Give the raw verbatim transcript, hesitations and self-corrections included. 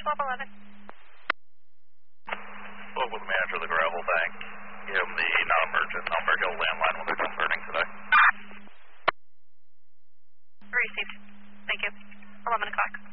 twelve eleven. Spoke with the manager of the gravel bank. Give him the non-emergent Elmer Hill landline when they're done burning today. Received. Thank you. eleven o'clock.